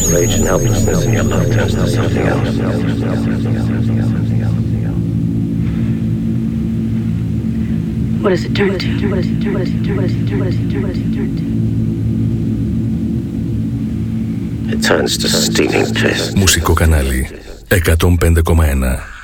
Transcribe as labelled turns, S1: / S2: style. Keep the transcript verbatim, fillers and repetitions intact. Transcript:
S1: rage and helplessness, and your love turns to something else.
S2: What does it turn to? What does it turn to? What does it turn to? What does it turn to? What does it turn to?
S1: It turns to steaming piss.
S3: Μουσικό κανάλι εκατόν πέντε κόμμα ένα.